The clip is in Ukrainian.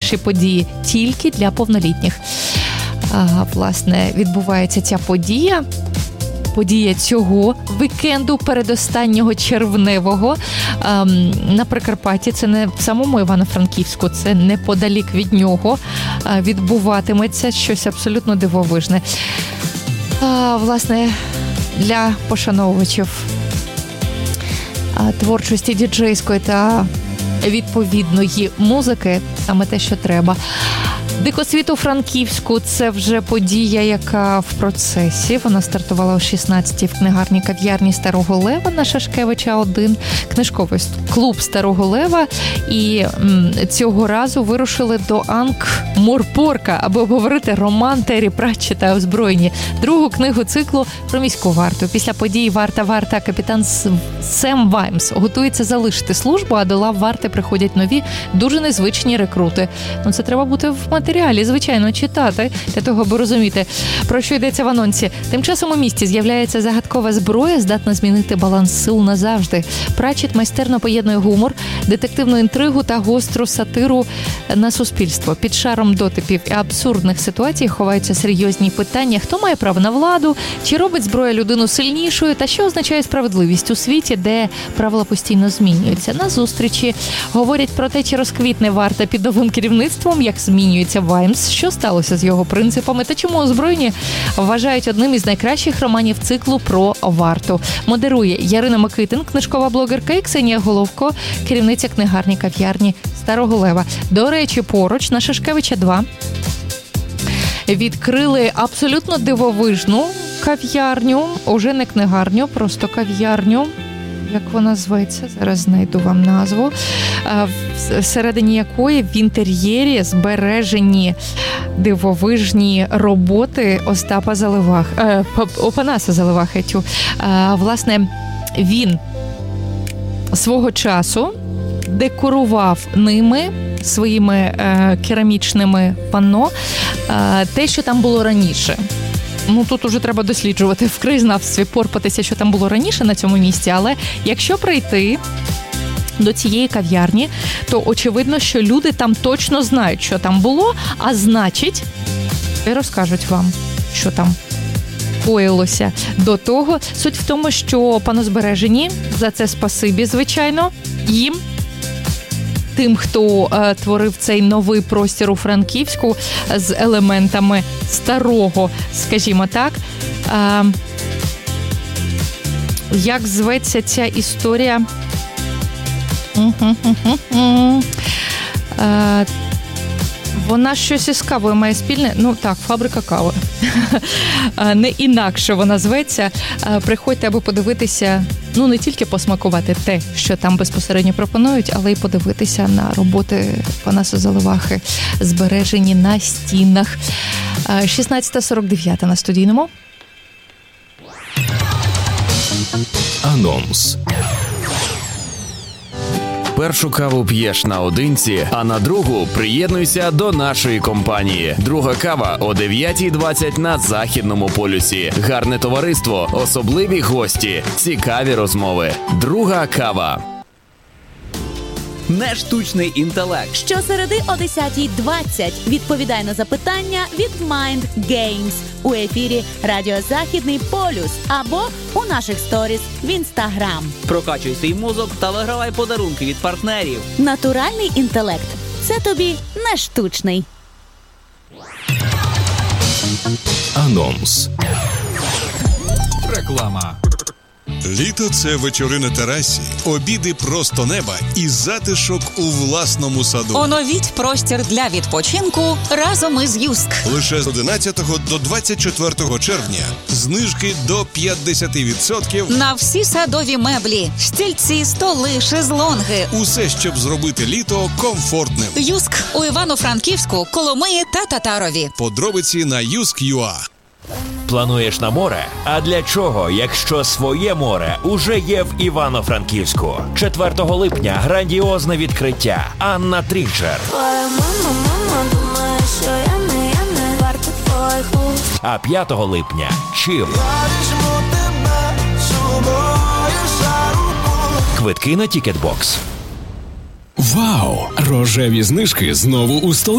найбільші події тільки для повнолітніх. Власне, відбувається ця подія цього вікенду передостаннього червневого на Прикарпатті. Це не в самому Івано-Франківську, це неподалік від нього відбуватиметься щось абсолютно дивовижне. Власне, для пошановувачів творчості діджейської та відповідної музики саме те, що треба. Дикосвіт у Франківську – це вже подія, яка в процесі. Вона стартувала о 16-й в книгарні кав'ярні Старого Лева на Шашкевича 1, книжковий клуб Старого Лева. І цього разу вирушили до Анкморпорка, аби обговорити роман Террі Пратчетта «Озброєні», другу книгу циклу про міську варту. Після події «Варта» капітан Сем Ваймс готується залишити службу, а до лав варти приходять нові, дуже незвичні рекрути. Це треба бути в матеріалі, звичайно, читати, для того, аби розуміти, про що йдеться в анонсі. Тим часом у місті з'являється загадкова зброя, здатна змінити баланс сил назавжди. Пратчетт майстерно поєднує гумор, детективну інтригу та гостру сатиру на суспільство. Під шаром дотипів і абсурдних ситуацій ховаються серйозні питання: хто має право на владу, чи робить зброя людину сильнішою, та що означає справедливість у світі, де правила постійно змінюються. На зустрічі говорять про те, чи розквітне варта під новим керівництвом, як змінюється Ваймс, що сталося з його принципами та чому «Озброєні» вважають одним із найкращих романів циклу про варту. Модерує Ярина Микитин, книжкова блогерка, і Ксенія Головко, керівниця книгарні кав'ярні Старого Лева. До речі, поруч на Шашкевича 2 відкрили абсолютно дивовижну кав'ярню, уже не книгарню, просто кав'ярню. Як вона зветься? Зараз знайду вам назву. Всередині якої в інтер'єрі збережені дивовижні роботи Опанаса Заливахи. Власне, він свого часу декорував ними, своїми керамічними панно, те, що там було раніше. Тут уже треба досліджувати в краєзнавстві, порпатися, що там було раніше на цьому місці. Але якщо прийти до цієї кав'ярні, то очевидно, що люди там точно знають, що там було, а значить, і розкажуть вам, що там коїлося до того. Суть в тому, що панозбережені, за це спасибі, звичайно, їм, тим, хто творив цей новий простір у Франківську з елементами старого, скажімо так. Як зветься ця історія? Вона щось із кавою має спільне. Фабрика кави. Не інакше вона зветься. Приходьте, аби подивитися, не тільки посмакувати те, що там безпосередньо пропонують, але й подивитися на роботи Опанаса Заливахи, збережені на стінах. 16:49 на студійному. Анонс. Першу каву п'єш наодинці, а на другу приєднуйся до нашої компанії. Друга кава о 9:20 на Західному полюсі. Гарне товариство, особливі гості, цікаві розмови. Друга кава. Нештучний інтелект. Щосереди о 10:20 відповідай на запитання від Mind Games у ефірі Радіо Західний полюс або у наших сторіс в Інстаграм. Прокачуй свій мозок та вигравай подарунки від партнерів. Натуральний інтелект – це тобі не штучний. Анонс. Реклама. Літо – це вечори на терасі, обіди просто неба і затишок у власному саду. Оновіть простір для відпочинку разом із Юск. Лише з 11 до 24 червня знижки до 50% на всі садові меблі, стільці, столи, шезлонги. Усе, щоб зробити літо комфортним. Юск у Івано-Франківську, Коломиї та Татарові. Подробиці на yusk.ua. Плануєш на море? А для чого, якщо своє море уже є в Івано-Франківську? 4 липня грандіозне відкриття. Анна Трінчер. А 5 липня Чим. Квитки на Тікетбокс. Вау! Рожеві знижки знову у столиці.